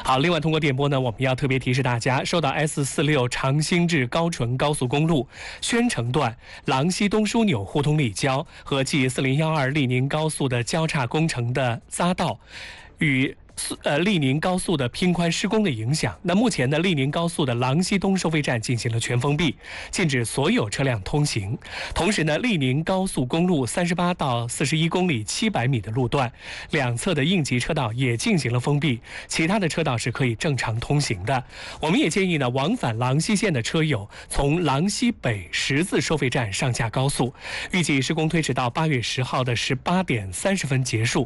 好，另外通过电波呢，我们要特别提示大家，受到 S46长兴至高淳高速公路宣城段郎西东枢纽互通立交和 G4012丽宁高速的交叉工程的匝道与丽宁高速的拼宽施工的影响，那目前呢，丽宁高速的郎西东收费站进行了全封闭，禁止所有车辆通行。同时呢，丽宁高速公路38到41公里700米的路段，两侧的应急车道也进行了封闭，其他的车道是可以正常通行的。我们也建议呢，往返郎西线的车友从郎西北十字收费站上下高速。预计施工推迟到8月10号的18点30分结束。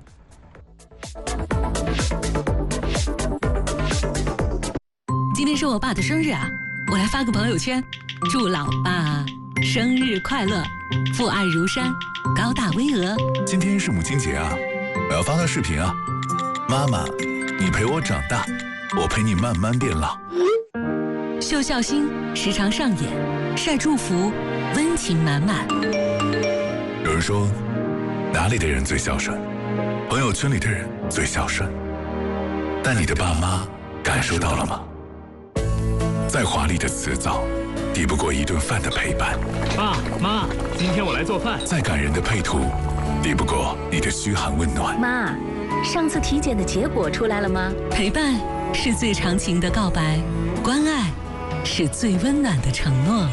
今天是我爸的生日啊，我来发个朋友圈，祝老爸生日快乐，父爱如山，高大巍峨。 今天是母亲节啊，我要发个视频啊。妈妈，你陪我长大，我陪你慢慢变老。 秀孝心时常上演，晒祝福，温情满满。 有人说，哪里的人最孝顺？朋友圈里的人最孝顺。但你的爸妈感受到了吗？再华丽的辞藻，抵不过一顿饭的陪伴。 爸妈，今天我来做饭。 再感人的配图，抵不过你的嘘寒问暖。 妈，上次体检的结果出来了吗？ 陪伴是最长情的告白，关爱是最温暖的承诺。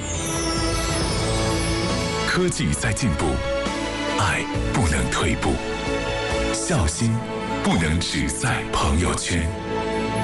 科技在进步，爱不能退步，孝心不能只在朋友圈。